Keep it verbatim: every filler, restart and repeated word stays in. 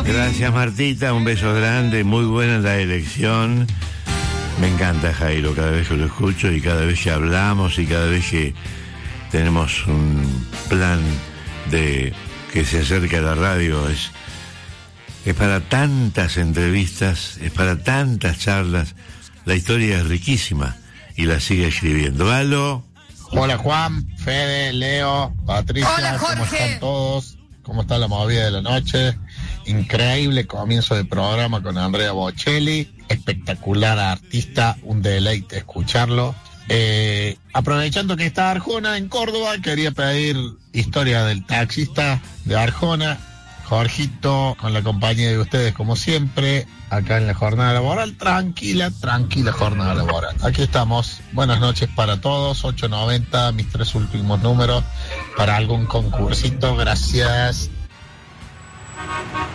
Gracias, Martita, un beso grande, muy buena la elección. Me encanta Jairo cada vez que lo escucho y cada vez que hablamos y cada vez que tenemos un plan de que se acerca a la radio. Es, es para tantas entrevistas, es para tantas charlas. La historia es riquísima y la sigue escribiendo. ¿Aló? Hola Juan, Fede, Leo, Patricia. Hola, Jorge. ¿Cómo están todos? ¿Cómo está la movida de la noche? Increíble comienzo de programa con Andrea Bocelli, espectacular artista, un deleite escucharlo. Eh, aprovechando que está Arjona en Córdoba, quería pedir historia del taxista de Arjona, Jorgito, con la compañía de ustedes como siempre, acá en la jornada laboral, tranquila, tranquila jornada laboral. Aquí estamos, buenas noches para todos, ocho noventa, mis tres últimos números, para algún concursito, gracias.